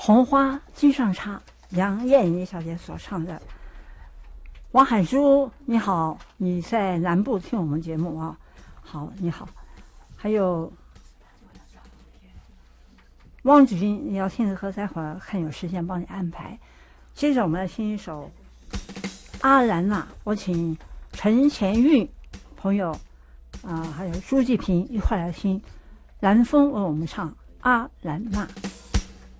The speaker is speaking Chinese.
红花居上插，杨艳妮小姐所唱的。王海珠，你好，你在南部听我们节目啊？好，你好。还有汪子君，你要听的歌，待会儿看有时间帮你安排。接着我们来听一首阿兰娜，我请陈前韵朋友还有朱继平一块来听蓝风为我们唱阿兰娜。